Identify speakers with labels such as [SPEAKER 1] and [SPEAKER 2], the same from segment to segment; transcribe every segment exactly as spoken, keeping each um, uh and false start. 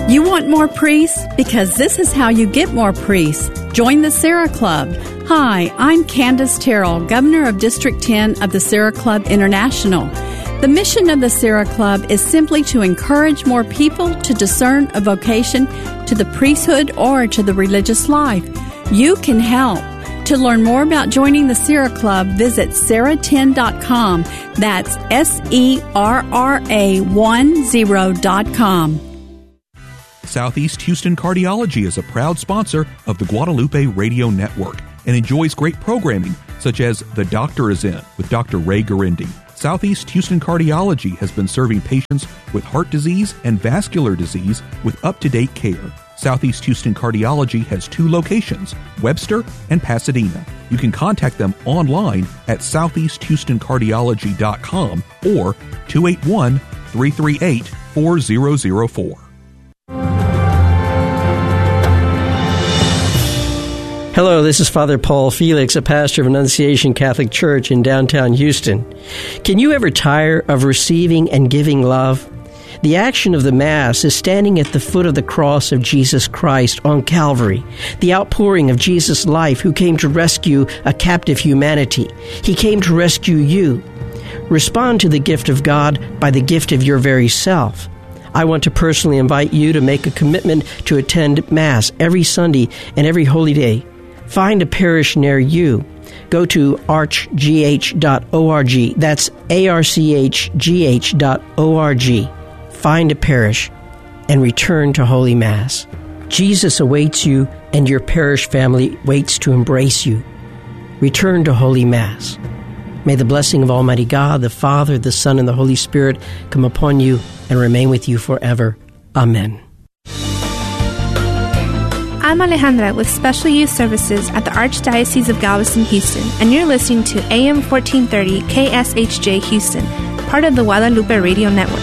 [SPEAKER 1] You want more priests? Because this is how you get more priests. Join the Sarah Club. Hi, I'm Candace Terrell, Governor of District ten of the Sarah Club International. The mission of the Sarah Club is simply to encourage more people to discern a vocation to the priesthood or to the religious life. You can help. To learn more about joining the Sarah Club, visit sarah ten dot com. That's S E R R A ten dot com.
[SPEAKER 2] Southeast Houston Cardiology is a proud sponsor of the Guadalupe Radio Network and enjoys great programming such as The Doctor Is In with Doctor Ray Garindi. Southeast Houston Cardiology has been serving patients with heart disease and vascular disease with up-to-date care. Southeast Houston Cardiology has two locations, Webster and Pasadena. You can contact them online at southeast houston cardiology dot com or two eight one, three three eight, four zero zero four.
[SPEAKER 3] Hello, this is Father Paul Felix, a pastor of Annunciation Catholic Church in downtown Houston. Can you ever tire of receiving and giving love? The action of the Mass is standing at the foot of the cross of Jesus Christ on Calvary, the outpouring of Jesus' life who came to rescue a captive humanity. He came to rescue you. Respond to the gift of God by the gift of your very self. I want to personally invite you to make a commitment to attend Mass every Sunday and every holy day. Find a parish near you. Go to arch g h dot org. That's A R C H G H dot O R G. Find a parish and return to Holy Mass. Jesus awaits you, and your parish family waits to embrace you. Return to Holy Mass. May the blessing of Almighty God, the Father, the Son, and the Holy Spirit come upon you and remain with you forever. Amen.
[SPEAKER 4] I'm Alejandra with Special Youth Services at the Archdiocese of Galveston, Houston, and you're listening to A M fourteen thirty K S H J Houston, part of the Guadalupe Radio Network.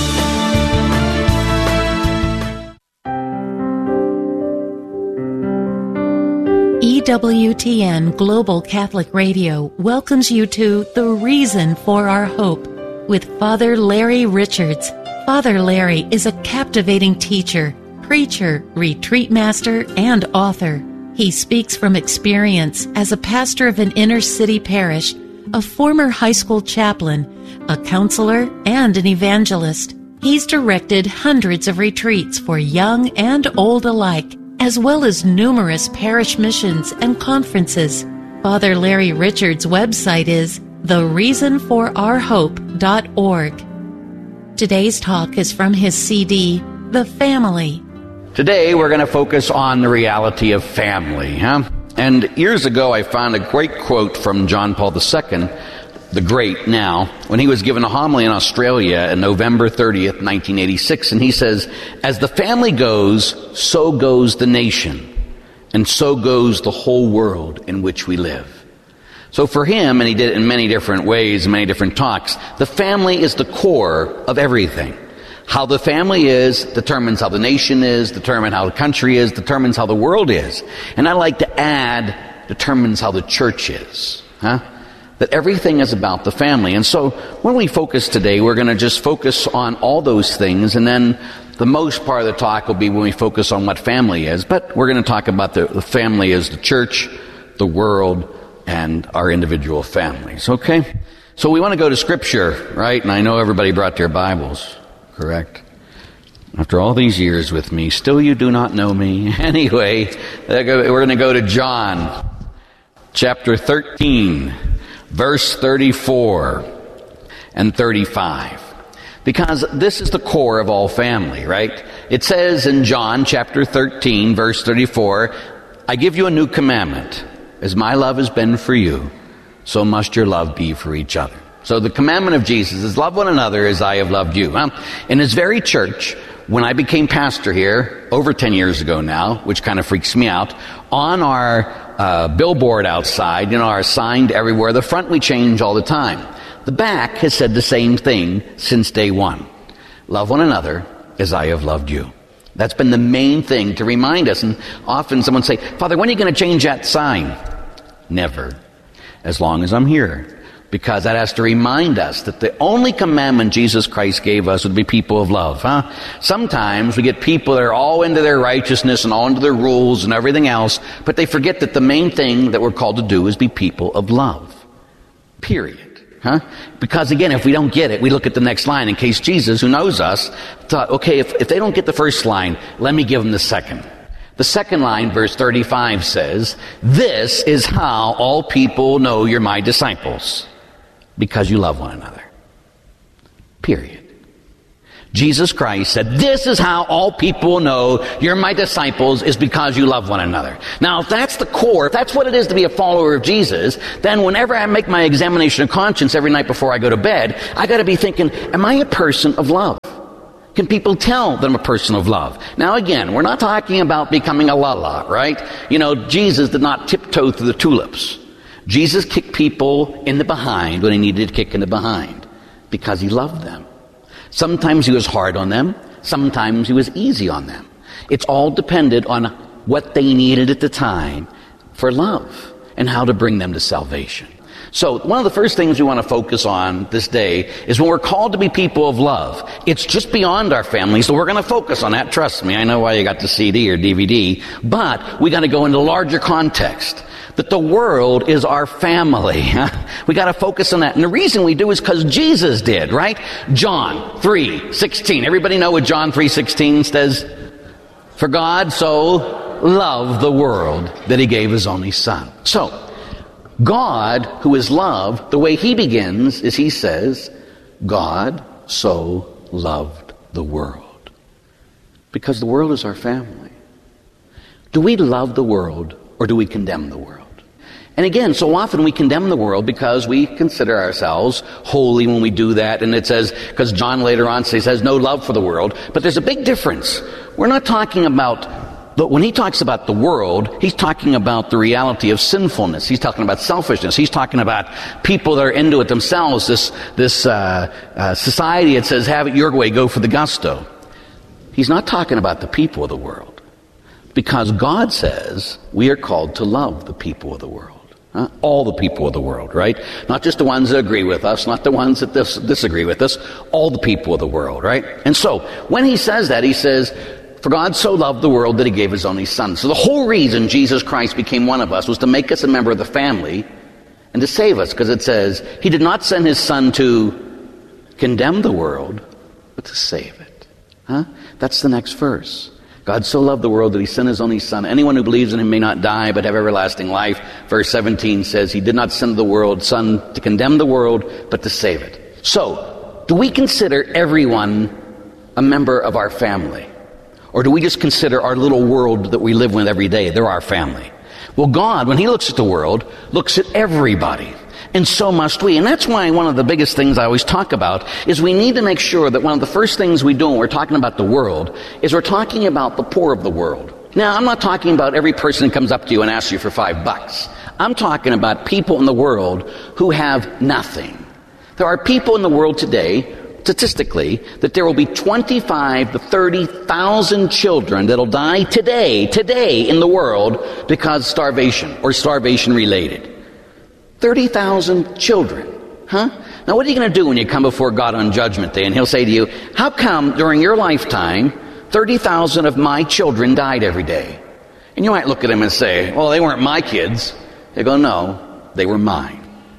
[SPEAKER 5] E W T N Global Catholic Radio welcomes you to The Reason for Our Hope with Father Larry Richards. Father Larry is a captivating teacher, preacher, retreat master, and author. He speaks from experience as a pastor of an inner-city parish, a former high school chaplain, a counselor, and an evangelist. He's directed hundreds of retreats for young and old alike, as well as numerous parish missions and conferences. Father Larry Richards' website is the reason for our hope dot org. Today's talk is from his C D, The Family.
[SPEAKER 6] Today we're going to focus on the reality of family, huh? And years ago I found a great quote from John Paul the Second, the Great now, when he was given a homily in Australia on November thirtieth, nineteen eighty-six, and he says, "As the family goes, so goes the nation, and so goes the whole world in which we live." So for him, and he did it in many different ways, many different talks, the family is the core of everything. How the family is determines how the nation is, determines how the country is, determines how the world is. And I like to add, determines how the church is. Huh? That everything is about the family. And so when we focus today, we're going to just focus on all those things, and then the most part of the talk will be when we focus on what family is. But we're going to talk about the, the family as the church, the world, and our individual families. Okay? So we want to go to Scripture, right? And I know everybody brought their Bibles. Correct. After all these years with me, still you do not know me. Anyway, we're going to go to John, chapter thirteen, verse thirty-four and thirty-five. Because this is the core of all family, right? It says in John, chapter thirteen, verse thirty-four, "I give you a new commandment. As my love has been for you, so must your love be for each other." So the commandment of Jesus is love one another as I have loved you. Um, in his very church, when I became pastor here over ten years ago now, which kind of freaks me out, on our uh, billboard outside, you know, our sign everywhere, the front we change all the time. The back has said the same thing since day one. Love one another as I have loved you. That's been the main thing to remind us. And often someone say, "Father, when are you going to change that sign?" Never. As long as I'm here. because that has to remind us that the only commandment Jesus Christ gave us would be people of love, huh? Sometimes we get people that are all into their righteousness and all into their rules and everything else, but they forget that the main thing that we're called to do is be people of love. Period. Huh? Because again, if we don't get it, we look at the next line in case Jesus, who knows us, thought, okay, if, if they don't get the first line, let me give them the second. The second line, verse thirty-five says, "This is how all people know you're my disciples, because you love one another." Period. Jesus Christ said, this is how all people know you're my disciples, is because you love one another. Now, if that's the core, if that's what it is to be a follower of Jesus, then whenever I make my examination of conscience every night before I go to bed, I got to be thinking, am I a person of love? Can people tell that I'm a person of love? Now again, we're not talking about becoming a la-la, right? You know, Jesus did not tiptoe through the tulips. Jesus kicked people in the behind when he needed to kick in the behind, because he loved them. Sometimes he was hard on them. Sometimes he was easy on them. It's all depended on what they needed at the time for love and how to bring them to salvation. So one of the first things we want to focus on this day is when we're called to be people of love. It's just beyond our family, so we're going to focus on that. Trust me, I know why you got the C D or D V D, but we got to go into larger context. That the world is our family. We got to focus on that. And the reason we do is because Jesus did, right? John three sixteen. Everybody know what John three sixteen says? For God so loved the world that he gave his only son. So, God, who is love, the way he begins is he says, God so loved the world. Because the world is our family. Do we love the world or do we condemn the world? And again, so often we condemn the world because we consider ourselves holy when we do that. And it says, because John later on says, has no love for the world. But there's a big difference. We're not talking about, but when he talks about the world, he's talking about the reality of sinfulness. He's talking about selfishness. He's talking about people that are into it themselves. This, this uh, uh, society that says, have it your way, go for the gusto. He's not talking about the people of the world. Because God says we are called to love the people of the world. Huh? All the people of the world, right? Not just the ones that agree with us, not the ones that dis- disagree with us, all the people of the world, right? And so, when he says that, he says, for God so loved the world that he gave his only son. So the whole reason Jesus Christ became one of us was to make us a member of the family and to save us, because it says, he did not send his son to condemn the world, but to save it. Huh? That's the next verse. God so loved the world that he sent his only son. Anyone who believes in him may not die, but have everlasting life. Verse seventeen says, he did not send the world, son, to condemn the world, but to save it. So, do we consider everyone a member of our family? Or do we just consider our little world that we live with every day, they're our family? Well, God, when he looks at the world, looks at everybody. And so must we. And that's why one of the biggest things I always talk about is we need to make sure that one of the first things we do when we're talking about the world is we're talking about the poor of the world. Now, I'm not talking about every person that comes up to you and asks you for five bucks. I'm talking about people in the world who have nothing. There are people in the world today, statistically, that there will be twenty-five to thirty thousand children that'll die today, today in the world because starvation or starvation related. thirty thousand children. Huh? Now what are you going to do when you come before God on Judgment Day and he'll say to you, how come during your lifetime thirty thousand of my children died every day? And you might look at him and say, well, they weren't my kids. They go, no, they were mine.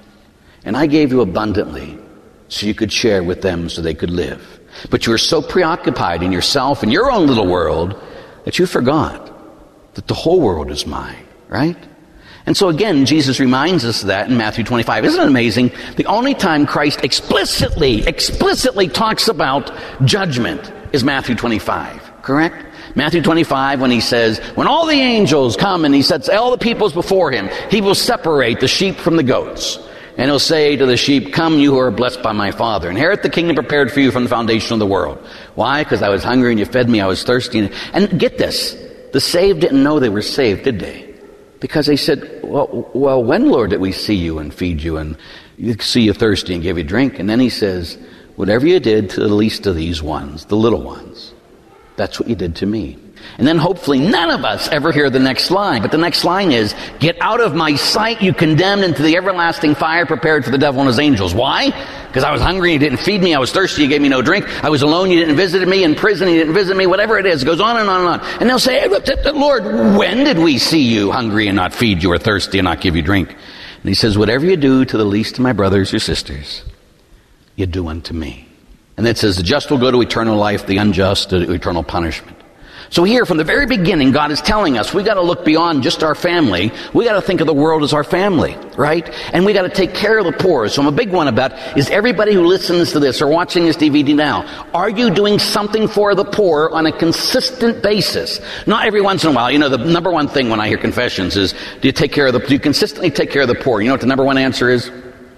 [SPEAKER 6] And I gave you abundantly so you could share with them so they could live. But you were so preoccupied in yourself and your own little world that you forgot that the whole world is mine, right? And so again, Jesus reminds us of that in Matthew twenty-five. Isn't it amazing? The only time Christ explicitly, explicitly talks about judgment is Matthew twenty-five, correct? Matthew twenty-five, when he says, when all the angels come and he sets all the peoples before him, he will separate the sheep from the goats. And he'll say to the sheep, come you who are blessed by my Father, inherit the kingdom prepared for you from the foundation of the world. Why? Because I was hungry and you fed me, I was thirsty. And get this, the saved didn't know they were saved, did they? Because they said, well, well, when, Lord, did we see you and feed you and see you thirsty and give you drink? And then he says, whatever you did to the least of these ones, the little ones, that's what you did to me. And then hopefully none of us ever hear the next line. But the next line is, get out of my sight, you condemned, into the everlasting fire prepared for the devil and his angels. Why? Because I was hungry, you didn't feed me. I was thirsty, you gave me no drink. I was alone, you didn't visit me. In prison, you didn't visit me. Whatever it is, it goes on and on and on. And they'll say, hey, Lord, when did we see you hungry and not feed you, or thirsty and not give you drink? And he says, whatever you do to the least of my brothers or sisters, you do unto me. And it says, the just will go to eternal life, the unjust to eternal punishment. So here, from the very beginning, God is telling us we got to look beyond just our family. We got to think of the world as our family, right? And we got to take care of the poor. So I'm a big one about, is everybody who listens to this or watching this D V D now, are you doing something for the poor on a consistent basis? Not every once in a while. You know, the number one thing when I hear confessions is, do you take care of the, do you consistently take care of the poor? You know what the number one answer is?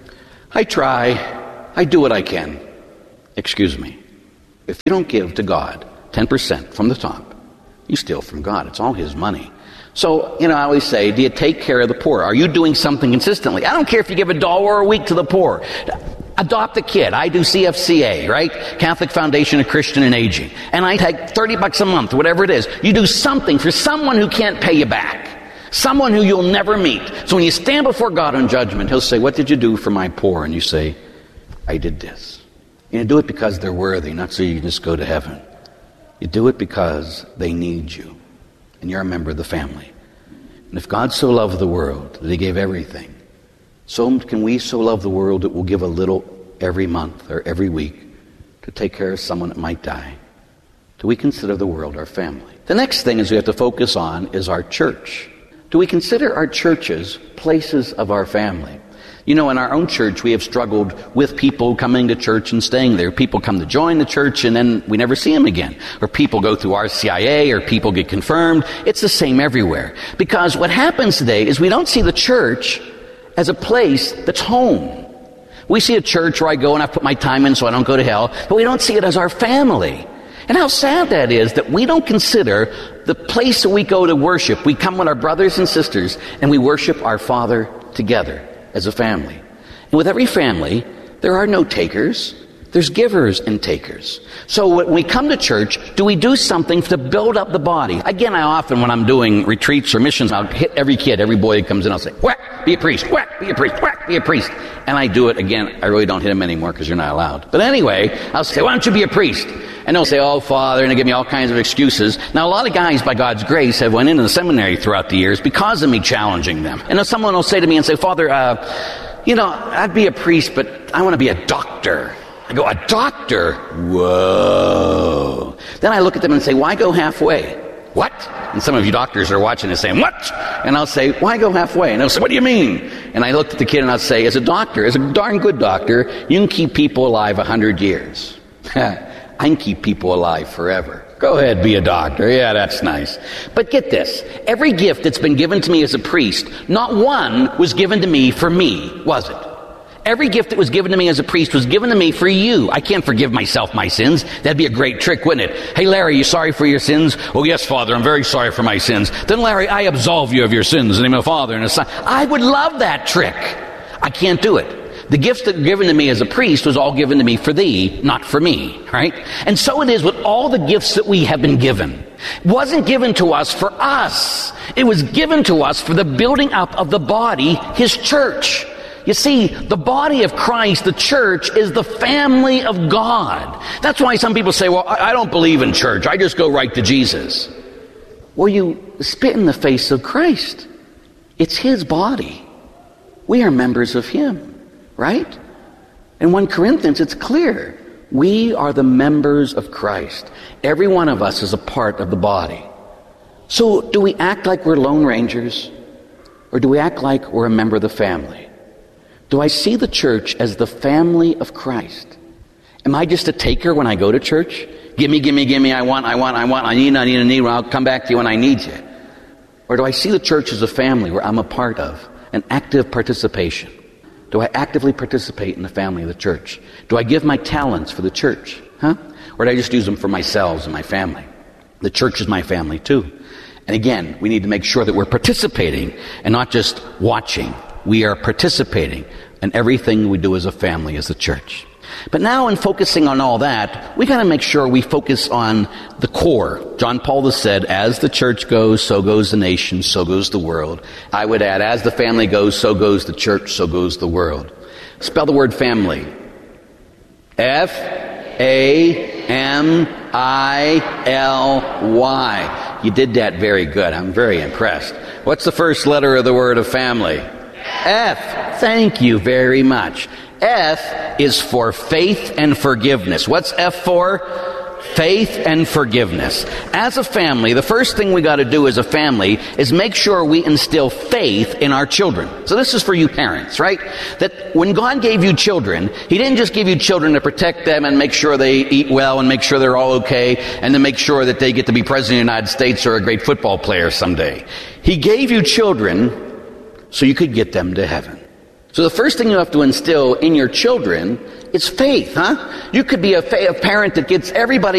[SPEAKER 6] I try. I do what I can. Excuse me. If you don't give to God ten percent from the top, you steal from God. It's all His money. So, you know, I always say, do you take care of the poor? Are you doing something consistently? I don't care if you give a dollar a week to the poor. Adopt a kid. I do C F C A, right? Catholic Foundation of Christian and Aging. And I take thirty bucks a month, whatever it is. You do something for someone who can't pay you back. Someone who you'll never meet. So when you stand before God on judgment, He'll say, what did you do for my poor? And you say, I did this. You do it because they're worthy, not so you can just go to heaven. You do it because they need you, and you're a member of the family. And if God so loved the world that He gave everything, so can we so love the world that we'll give a little every month or every week to take care of someone that might die. Do we consider the world our family? The next thing is we have to focus on is our church. Do we consider our churches places of our family? You know, in our own church, we have struggled with people coming to church and staying there. People come to join the church and then we never see them again. Or people go through R C I A, or people get confirmed. It's the same everywhere. Because what happens today is we don't see the church as a place that's home. We see a church where I go and I put my time in so I don't go to hell, but we don't see it as our family. And how sad that is that we don't consider the place that we go to worship. We come with our brothers and sisters and we worship our Father together as a family. And with every family, there are no takers. There's givers and takers. So when we come to church, do we do something to build up the body? Again, I often, when I'm doing retreats or missions, I'll hit every kid, every boy that comes in, I'll say, whack, be a priest, whack, be a priest, whack, be a priest. And I do it again. I really don't hit them anymore because you're not allowed. But anyway, I'll say, why don't you be a priest? And they'll say, oh, Father, and they give me all kinds of excuses. Now, a lot of guys, by God's grace, have went into the seminary throughout the years because of me challenging them. And then someone will say to me and say, Father, uh, you know, I'd be a priest, but I want to be a doctor. I go, a doctor? Whoa. Then I look at them and say, why go halfway? What? And some of you doctors are watching and saying, what? And I'll say, why go halfway? And they'll say, what do you mean? And I looked at the kid and I'll say, as a doctor, as a darn good doctor, you can keep people alive a hundred years. I can keep people alive forever. Go ahead, be a doctor. Yeah, that's nice. But get this. Every gift that's been given to me as a priest, not one was given to me for me, was it? Every gift that was given to me as a priest was given to me for you. I can't forgive myself my sins. That'd be a great trick, wouldn't it? Hey, Larry, you sorry for your sins? Oh, yes, Father, I'm very sorry for my sins. Then, Larry, I absolve you of your sins in the name of the Father and the Son. I would love that trick. I can't do it. The gifts that were given to me as a priest was all given to me for thee, not for me, right? And so it is with all the gifts that we have been given. It wasn't given to us for us. It was given to us for the building up of the body, His church. You see, the body of Christ, the church, is the family of God. That's why some people say, well, I don't believe in church. I just go right to Jesus. Well, you spit in the face of Christ. It's His body. We are members of Him. Right? In First Corinthians, it's clear. We are the members of Christ. Every one of us is a part of the body. So do we act like we're Lone Rangers? Or do we act like we're a member of the family? Do I see the church as the family of Christ? Am I just a taker when I go to church? Gimme, gimme, gimme, I want, I want, I want, I need, I need, I need, I'll come back to you when I need you. Or do I see the church as a family where I'm a part of, an active participation? Do I actively participate in the family of the church? Do I give my talents for the church? Huh? Or do I just use them for myself and my family? The church is my family too. And again, we need to make sure that we're participating and not just watching. We are participating in everything we do as a family, as a church. But now in focusing on all that, we got to make sure we focus on the core. John Paul has said, as the church goes, so goes the nation, so goes the world. I would add, as the family goes, so goes the church, so goes the world. Spell the word family. F A M I L Y. You did that very good. I'm very impressed. What's the first letter of the word of family? F. Thank you very much. F is for faith and forgiveness. What's F for? Faith and forgiveness. As a family, the first thing we got to do as a family is make sure we instill faith in our children. So this is for you parents, right? That when God gave you children, He didn't just give you children to protect them and make sure they eat well and make sure they're all okay and to make sure that they get to be president of the United States or a great football player someday. He gave you children so you could get them to heaven. So the first thing you have to instill in your children is faith, huh? You could be a, fa- a parent that gets everybody